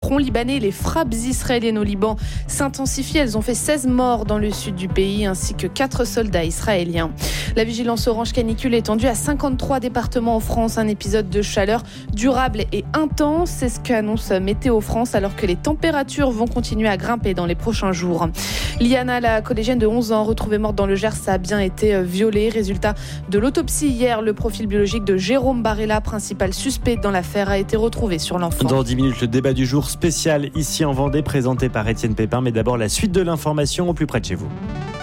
front libanais. Les frappes israéliennes au Liban s'intensifient. Elles ont fait 16 morts dans le sud du pays ainsi que 4 soldats israéliens. La vigilance orange canicule est étendue à 53 départements en France. Un épisode de chaleur durable et intense, c'est ce qu'annonce Météo France alors que les températures vont continuer à grimper dans les prochains jours. Liana, la collégienne de 11 ans retrouvée morte dans le Gers, a bien été violée. Résultat de l'autopsie hier, le profil biologique de Jérôme Barella, principal suspect dans l'affaire, a été retrouvé sur l'enfant. Dans 10 minutes, le débat du jour spécial ici en Vendée, présenté par Étienne Pépin. Mais d'abord, la suite de l'information au plus près de chez vous.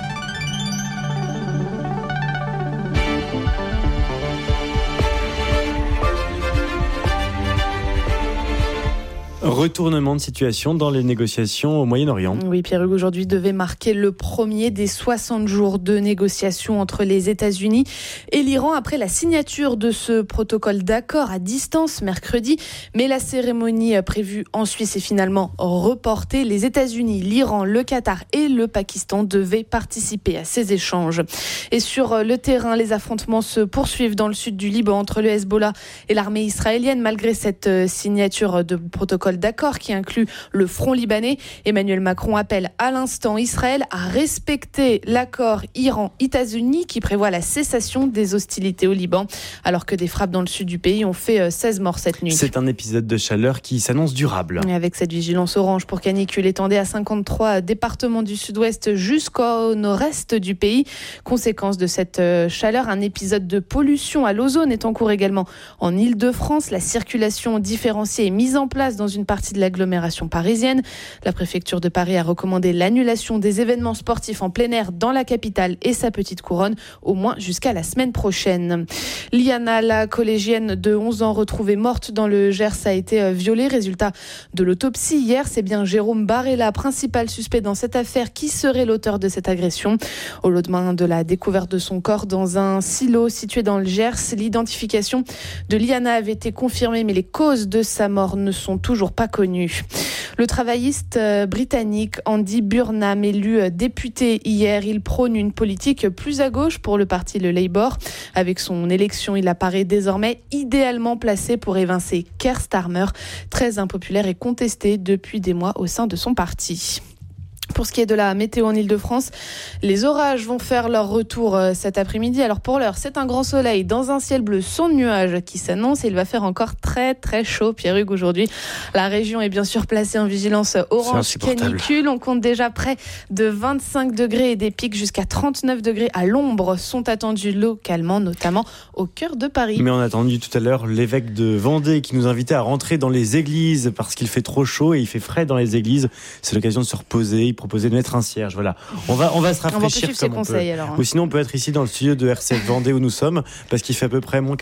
Retournement de situation dans les négociations au Moyen-Orient. Oui, Pierre-Hugues, aujourd'hui devait marquer le premier des 60 jours de négociations entre les États-Unis et l'Iran après la signature de ce protocole d'accord à distance mercredi. Mais la cérémonie prévue en Suisse est finalement reportée. Les États-Unis, l'Iran, le Qatar et le Pakistan devaient participer à ces échanges. Et sur le terrain, les affrontements se poursuivent dans le sud du Liban entre le Hezbollah et l'armée israélienne. Malgré cette signature de protocole d'accord qui inclut le front libanais, Emmanuel Macron appelle à l'instant Israël à respecter l'accord Iran-États-Unis qui prévoit la cessation des hostilités au Liban, alors que des frappes dans le sud du pays ont fait 16 morts cette nuit. C'est un épisode de chaleur qui s'annonce durable. Et avec cette vigilance orange pour canicule étendue à 53 départements du sud-ouest jusqu'au nord-est du pays. Conséquence de cette chaleur, un épisode de pollution à l'ozone est en cours également en Île-de-France. La circulation différenciée est mise en place dans une partie de l'agglomération parisienne. La préfecture de Paris a recommandé l'annulation des événements sportifs en plein air dans la capitale et sa petite couronne, au moins jusqu'à la semaine prochaine. Liana, la collégienne de 11 ans retrouvée morte dans le Gers, a été violée. Résultat de l'autopsie hier, c'est bien Jérôme Barella, principal suspect dans cette affaire, qui serait l'auteur de cette agression. Au lendemain de la découverte de son corps dans un silo situé dans le Gers, l'identification de Liana avait été confirmée, mais les causes de sa mort ne sont toujours pas connu. Le travailliste britannique Andy Burnham, élu député hier, il prône une politique plus à gauche pour le parti le Labour. Avec son élection, il apparaît désormais idéalement placé pour évincer Keir Starmer, très impopulaire et contesté depuis des mois au sein de son parti. Pour ce qui est de la météo en Île-de-France, les orages vont faire leur retour cet après-midi. Alors pour l'heure, c'est un grand soleil dans un ciel bleu sans nuages qui s'annonce et il va faire encore très très chaud, Pierre-Hugues, aujourd'hui. La région est bien sûr placée en vigilance orange canicule. On compte déjà près de 25 degrés et des pics jusqu'à 39 degrés à l'ombre sont attendus localement, notamment au cœur de Paris. Mais on a entendu tout à l'heure l'évêque de Vendée qui nous invitait à rentrer dans les églises parce qu'il fait trop chaud et il fait frais dans les églises. C'est l'occasion de se reposer. Proposer de mettre un cierge, voilà. On va se rafraîchir comme on peut. Alors, hein. Ou sinon on peut être ici dans le studio de RCF Vendée où nous sommes, parce qu'il fait à peu près moins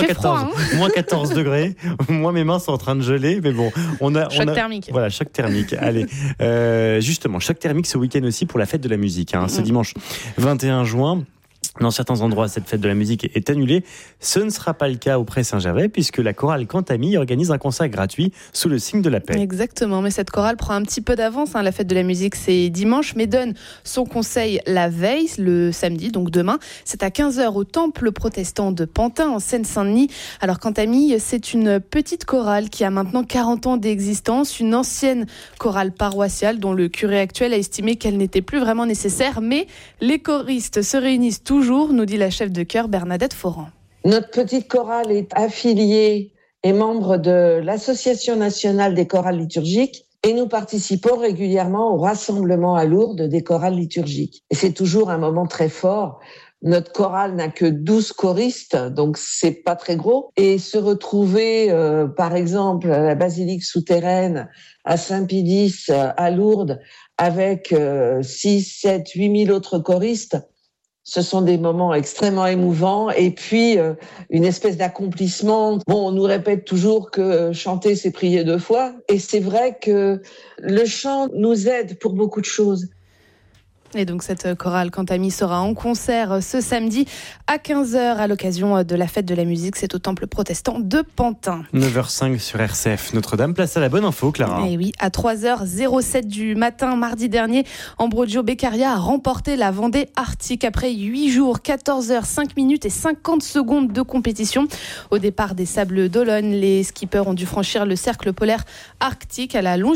14 degrés. Moi mes mains sont en train de geler, mais bon, choc thermique. Voilà, choc thermique. Allez, justement, choc thermique ce week-end aussi pour la fête de la musique, hein, ce dimanche 21 juin. Dans certains endroits, cette fête de la musique est annulée. Ce ne sera pas le cas au Pré Saint-Gervais, puisque la chorale Cantamille organise un concert gratuit sous le signe de la paix. Exactement, mais cette chorale prend un petit peu d'avance. La fête de la musique, c'est dimanche, mais donne son conseil la veille, le samedi, donc demain. C'est à 15h au temple protestant de Pantin, en Seine-Saint-Denis. Alors Cantamille, c'est une petite chorale qui a maintenant 40 ans d'existence, une ancienne chorale paroissiale dont le curé actuel a estimé qu'elle n'était plus vraiment nécessaire, mais les choristes se réunissent toujours, nous dit la chef de chœur Bernadette Foran. Notre petite chorale est affiliée et membre de l'Association nationale des chorales liturgiques et nous participons régulièrement au rassemblement à Lourdes des chorales liturgiques. Et c'est toujours un moment très fort. Notre chorale n'a que 12 choristes, donc c'est pas très gros. Et se retrouver, par exemple, à la basilique souterraine, à Saint-Pédis, à Lourdes, avec 6, 7, 8 000 autres choristes, ce sont des moments extrêmement émouvants et puis une espèce d'accomplissement. Bon, on nous répète toujours que chanter, c'est prier 2 fois. Et c'est vrai que le chant nous aide pour beaucoup de choses. Et donc cette chorale Cantamille sera en concert ce samedi à 15h à l'occasion de la fête de la musique. C'est au temple protestant de Pantin. 9h05 sur RCF Notre-Dame. Place à la bonne info, Clara. Et oui, à 3h07 du matin, mardi dernier, Ambrogio Beccaria a remporté la Vendée Arctique après 8 jours, 14h, 5 minutes et 50 secondes de compétition. Au départ des Sables d'Olonne, les skippers ont dû franchir le cercle polaire arctique à la longue